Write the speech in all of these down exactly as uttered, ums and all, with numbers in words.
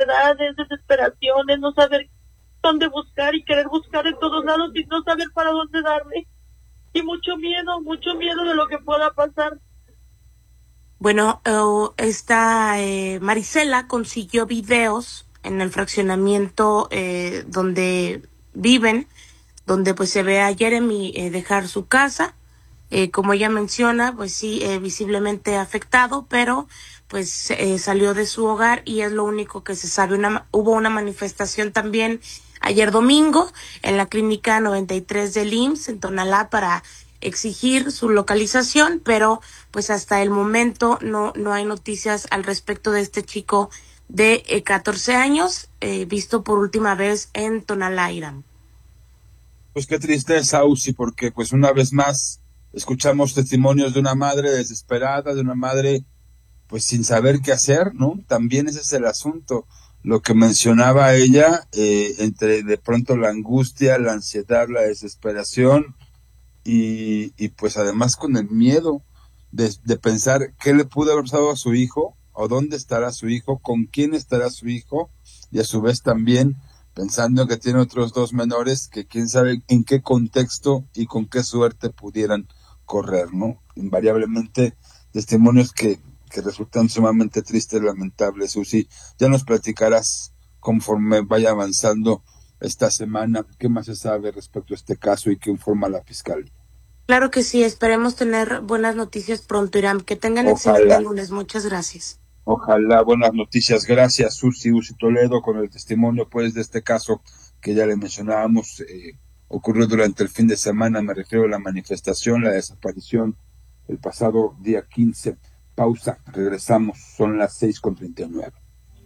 ansiedades, desesperaciones, no saber dónde buscar y querer buscar en todos lados y no saber para dónde darle. Y mucho miedo, mucho miedo de lo que pueda pasar. Bueno, uh, esta eh, Marisela consiguió videos en el fraccionamiento eh, donde viven, donde pues se ve a Jeremy eh, dejar su casa. Eh, como ella menciona, pues sí, eh, visiblemente afectado, pero pues eh, salió de su hogar y es lo único que se sabe. Una, hubo una manifestación también ayer domingo en la clínica noventa y tres del I M S S en Tonalá para exigir su localización, pero pues hasta el momento no no hay noticias al respecto de este chico de eh, catorce años, eh, visto por última vez en Tonalá, Irán. Pues qué tristeza, Uzi, porque pues una vez más escuchamos testimonios de una madre desesperada, de una madre pues sin saber qué hacer, ¿no? También ese es el asunto, lo que mencionaba ella, eh, entre de pronto la angustia, la ansiedad, la desesperación, y, y pues además con el miedo de, de pensar qué le pudo haber pasado a su hijo, o dónde estará su hijo, con quién estará su hijo, y a su vez también pensando que tiene otros dos menores que quién sabe en qué contexto y con qué suerte pudieran correr, ¿no? Invariablemente testimonios que, que resultan sumamente tristes, lamentables. Susi, ya nos platicarás conforme vaya avanzando esta semana qué más se sabe respecto a este caso y qué informa la fiscalía. Claro que sí, esperemos tener buenas noticias pronto, Irán. Que tengan Ojalá. excelente lunes. Muchas gracias. Ojalá, buenas noticias. Gracias, Susi, Uzi Toledo, con el testimonio pues de este caso que ya le mencionábamos, eh, ocurrió durante el fin de semana, me refiero a la manifestación, la desaparición el pasado día quince. Pausa, regresamos, son las seis con treinta y nueve.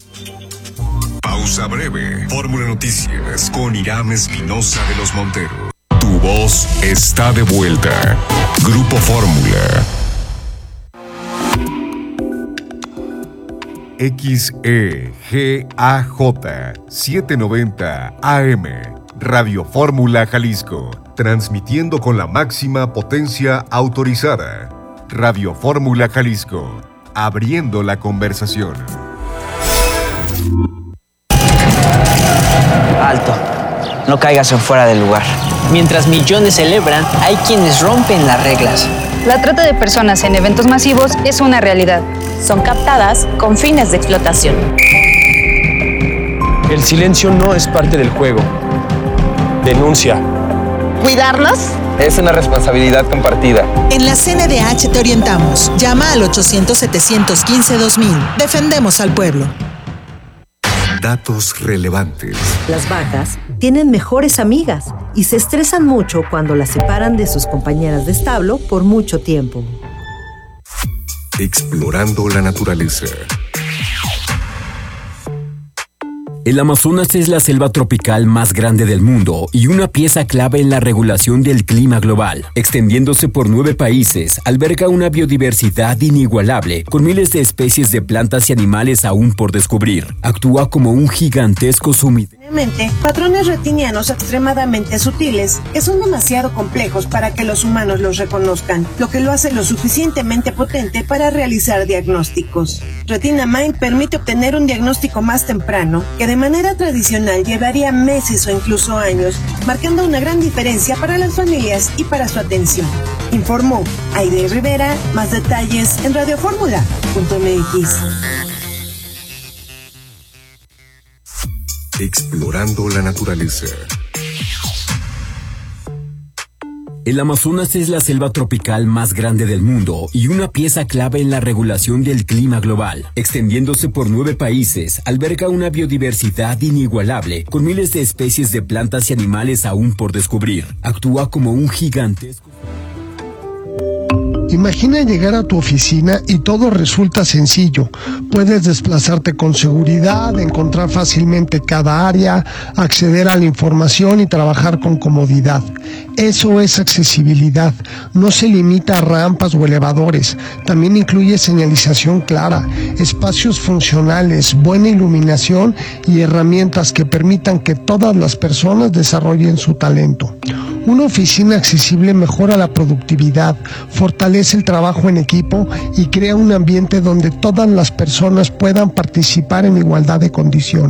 Pausa breve. Fórmula Noticias con Irán Espinosa de los Monteros. Tu voz está de vuelta. Grupo Fórmula. X E G A J setecientos noventa A M, Radio Fórmula Jalisco, transmitiendo con la máxima potencia autorizada. Radio Fórmula Jalisco, abriendo la conversación. Alto, no caigas en fuera del lugar. Mientras millones celebran, hay quienes rompen las reglas. La trata de personas en eventos masivos es una realidad. Son captadas con fines de explotación. El silencio no es parte del juego. Denuncia. ¿Cuidarnos? Es una responsabilidad compartida. En la C N D H te orientamos. Llama al ochocientos, setecientos quince, dos mil. Defendemos al pueblo. Datos relevantes. Las vacas tienen mejores amigas y se estresan mucho cuando las separan de sus compañeras de establo por mucho tiempo. Explorando la naturaleza. El Amazonas es la selva tropical más grande del mundo y una pieza clave en la regulación del clima global. Extendiéndose por nueve países, alberga una biodiversidad inigualable, con miles de especies de plantas y animales aún por descubrir. Actúa como un gigantesco sumidero. Patrones retinianos extremadamente sutiles que son demasiado complejos para que los humanos los reconozcan, lo que lo hace lo suficientemente potente para realizar diagnósticos. Retina Mind permite obtener un diagnóstico más temprano que de manera tradicional llevaría meses o incluso años, marcando una gran diferencia para las familias y para su atención. Informó Aide Rivera. Más detalles en radiofórmula punto m x. Explorando la naturaleza. El Amazonas es la selva tropical más grande del mundo y una pieza clave en la regulación del clima global. Extendiéndose por nueve países, alberga una biodiversidad inigualable, con miles de especies de plantas y animales aún por descubrir. Actúa como un gigantesco... Imagina llegar a tu oficina y todo resulta sencillo. Puedes desplazarte con seguridad, encontrar fácilmente cada área, acceder a la información y trabajar con comodidad. Eso es accesibilidad. No se limita a rampas o elevadores. También incluye señalización clara, espacios funcionales, buena iluminación y herramientas que permitan que todas las personas desarrollen su talento. Una oficina accesible mejora la productividad, fortalece el trabajo en equipo y crea un ambiente donde todas las personas puedan participar en igualdad de condiciones.